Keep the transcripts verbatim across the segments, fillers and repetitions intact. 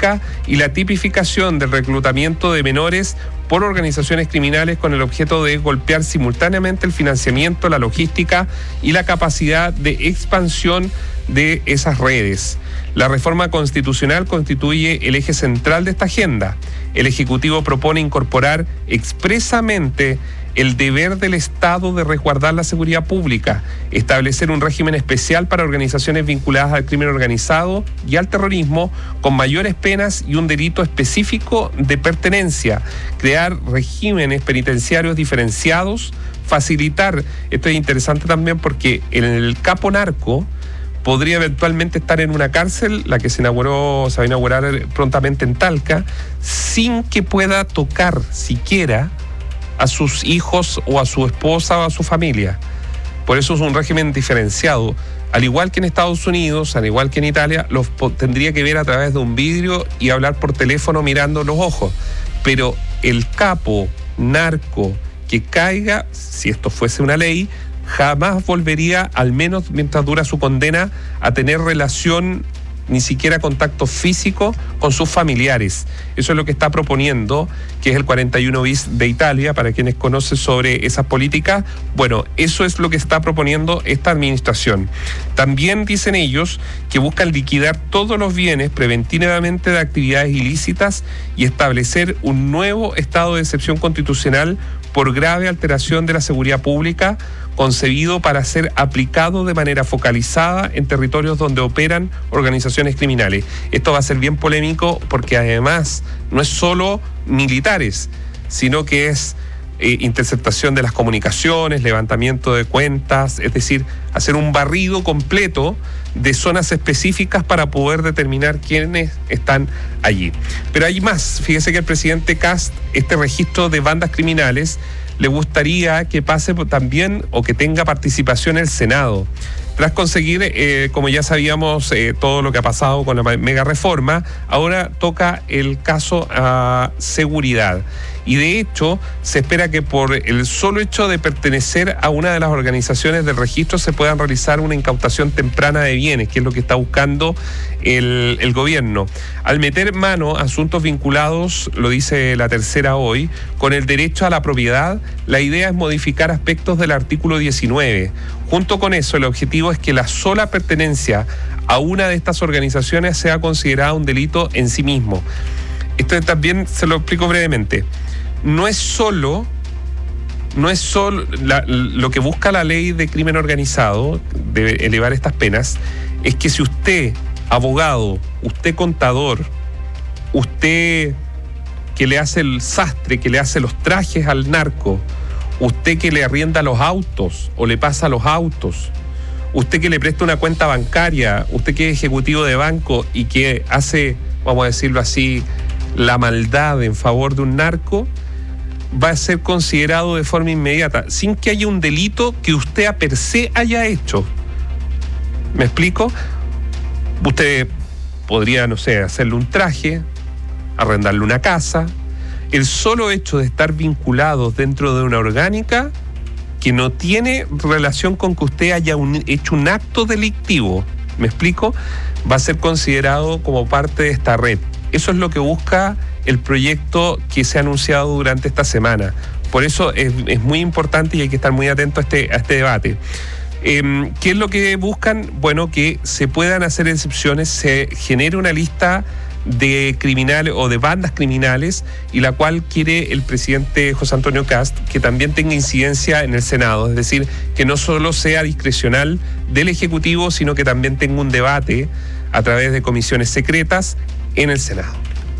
logística y la tipificación del reclutamiento de menores por organizaciones criminales con el objeto de golpear simultáneamente el financiamiento, la logística y la capacidad de expansión de esas redes. La reforma constitucional constituye el eje central de esta agenda. El Ejecutivo propone incorporar expresamente el deber del Estado de resguardar la seguridad pública, establecer un régimen especial para organizaciones vinculadas al crimen organizado y al terrorismo con mayores penas y un delito específico de pertenencia, crear regímenes penitenciarios diferenciados, facilitar, esto es interesante también porque en el capo narco podría eventualmente estar en una cárcel, la que se inauguró, se va a inaugurar prontamente en Talca, sin que pueda tocar siquiera a sus hijos o a su esposa o a su familia. Por eso es un régimen diferenciado. Al igual que en Estados Unidos, al igual que en Italia, los tendría que ver a través de un vidrio y hablar por teléfono mirando los ojos. Pero el capo narco que caiga, si esto fuese una ley, jamás volvería, al menos mientras dura su condena, a tener relación, ni siquiera contacto físico con sus familiares. Eso es lo que está proponiendo, que es el cuarenta y uno bis de Italia, para quienes conocen sobre esas políticas. Bueno, eso es lo que está proponiendo esta administración. También dicen ellos que buscan liquidar todos los bienes preventivamente de actividades ilícitas y establecer un nuevo estado de excepción constitucional por grave alteración de la seguridad pública, concebido para ser aplicado de manera focalizada en territorios donde operan organizaciones criminales. Esto va a ser bien polémico porque además no es solo militares, sino que es eh, interceptación de las comunicaciones, levantamiento de cuentas, es decir, hacer un barrido completo de zonas específicas para poder determinar quiénes están allí. Pero hay más. Fíjese que el presidente Kast, este registro de bandas criminales, le gustaría que pase también o que tenga participación el Senado. Tras conseguir, eh, como ya sabíamos, eh, todo lo que ha pasado con la mega reforma, ahora toca el caso a uh, seguridad. Y de hecho, se espera que por el solo hecho de pertenecer a una de las organizaciones del registro se puedan realizar una incautación temprana de bienes, que es lo que está buscando el, el gobierno. Al meter mano a asuntos vinculados, lo dice La Tercera hoy, con el derecho a la propiedad, la idea es modificar aspectos del artículo diecinueve. Junto con eso, el objetivo es que la sola pertenencia a una de estas organizaciones sea considerada un delito en sí mismo. Esto también se lo explico brevemente. No es solo, no es solo la, lo que busca la ley de crimen organizado, de elevar estas penas, es que si usted, abogado, usted contador, usted que le hace el sastre, que le hace los trajes al narco, usted que le arrienda los autos o le pasa los autos, usted que le presta una cuenta bancaria, usted que es ejecutivo de banco y que hace, vamos a decirlo así, la maldad en favor de un narco, va a ser considerado de forma inmediata, sin que haya un delito que usted a per se haya hecho. ¿Me explico? Usted podría, no sé, hacerle un traje, arrendarle una casa. El solo hecho de estar vinculados dentro de una orgánica que no tiene relación con que usted haya un, hecho un acto delictivo, ¿me explico? Va a ser considerado como parte de esta red. Eso es lo que busca el proyecto que se ha anunciado durante esta semana. Por eso es, es muy importante y hay que estar muy atento a este, a este debate. Eh, ¿Qué es lo que buscan? Bueno, que se puedan hacer excepciones, se genere una lista de criminales o de bandas criminales, y la cual quiere el presidente José Antonio Kast que también tenga incidencia en el Senado, es decir, que no solo sea discrecional del Ejecutivo, sino que también tenga un debate a través de comisiones secretas en el Senado.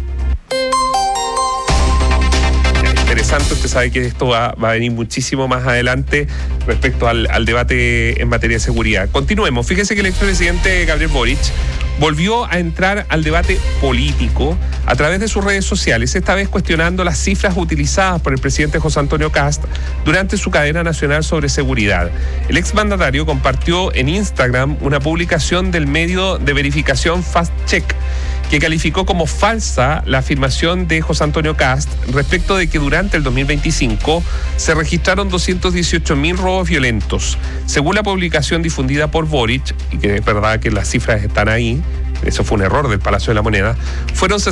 Interesante, usted sabe que esto va, va a venir muchísimo más adelante respecto al, al debate en materia de seguridad. Continuemos. Fíjese que el expresidente Gabriel Boric volvió a entrar al debate político a través de sus redes sociales, esta vez cuestionando las cifras utilizadas por el presidente José Antonio Kast durante su cadena nacional sobre seguridad. El exmandatario compartió en Instagram una publicación del medio de verificación Fast Check, que calificó como falsa la afirmación de José Antonio Kast respecto de que durante el dos mil veinticinco se registraron doscientos dieciocho mil robos violentos. Según la publicación difundida por Boric, y que es verdad que las cifras están ahí, eso fue un error del Palacio de la Moneda, fueron